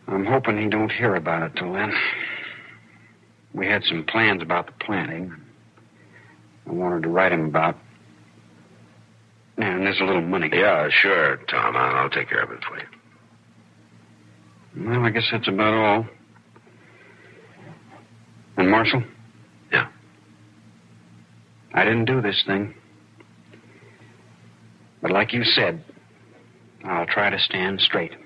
I'm hoping he don't hear about it till then. We had some plans about the planting. I wanted to write him about. And there's a little money. Yeah, sure, Tom. I'll take care of it for you. Well, I guess that's about all. And Marshal? Yeah? I didn't do this thing. But like you said, I'll try to stand straight.